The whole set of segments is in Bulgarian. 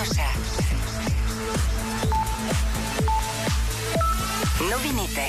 Нюша. Новините.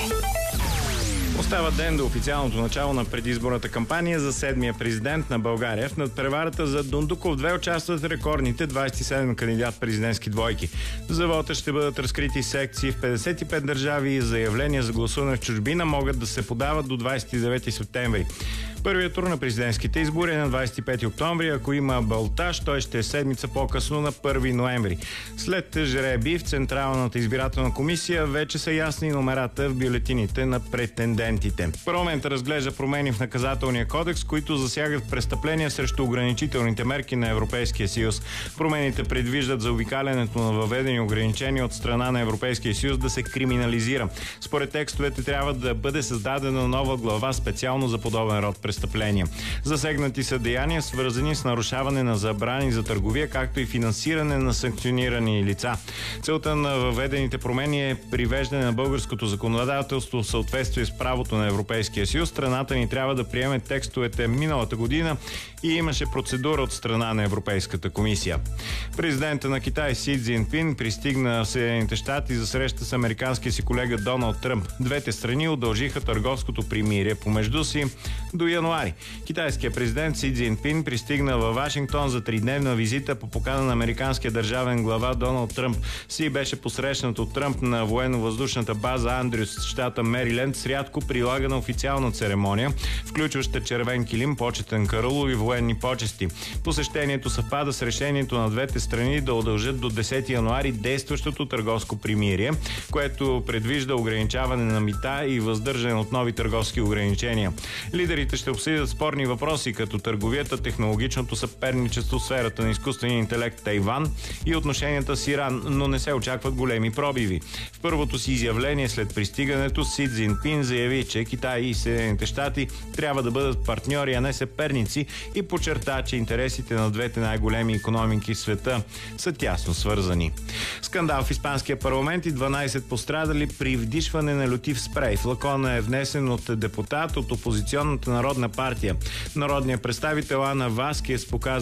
Остава ден до официалното начало на предизборната кампания за седмия президент на България. В надпреварата за Дондуков 2 участват рекордните 27 кандидат-президентски двойки. За вота ще бъдат разкрити секции в 55 държави и заявления за гласуване в чужбина могат да се подават до 29 септември. Първият тур на президентските избори е на 25 октомври. Ако има балтаж, той ще е седмица по-късно на 1 ноември. След жребий в Централната избирателна комисия вече са ясни номерата в бюлетините на претендентите. Парламентът разглежда промени в наказателния кодекс, които засягат престъпления срещу ограничителните мерки на Европейския съюз. Промените предвиждат заобикалянето на въведени ограничения от страна на Европейския съюз да се криминализира. Според текстовете трябва да бъде създадена нова глава специално за подобен род престъпления. Засегнати са деяния, свързани с нарушаване на забрани за търговия, както и финансиране на санкционирани лица. Целта на въведените промени е привеждане на българското законодателство в съответствие с правото на Европейския съюз. Страната ни трябва да приеме текстовете миналата година и имаше процедура от страна на Европейската комисия. Президентът на Китай Си Цзинпин пристигна в Съединените щати за среща с американския си колега Доналд Тръмп. Двете страни удължиха търговското примирие помежду си до януари. Китайският президент Си Цзинпин пристигна във Вашингтон за 3-дневна визита по покана на американския държавен глава Доналд Тръмп. Си беше посрещнат от Тръмп на военно-въздушната база Андрюс, щата Мериленд, с рядко прилагана официална церемония, включваща червен килим, почетен караул и военни почести. Посещението съвпада с решението на двете страни да удължат до 10 януари действащото търговско примирие, което предвижда ограничаване на мита и въздържане от нови търговски ограничения. Лидерите ще обсъдят спорни въпроси, като търговията, технологичното съперничество в сферата на изкуствения интелект Тайван и отношенията с Иран, но не се очакват големи пробиви. В първото си изявление след пристигането Си Цзинпин заяви, че Китай и Съединените щати трябва да бъдат партньори, а не съперници, и подчерта, че интересите на двете най-големи икономики в света са тясно свързани. Скандал в испанския парламент и 12 пострадали при вдишване на лютив спрей. Флакона е внесен от депутат от опозиционната Народна партия. Народният представител Ана Васкес показа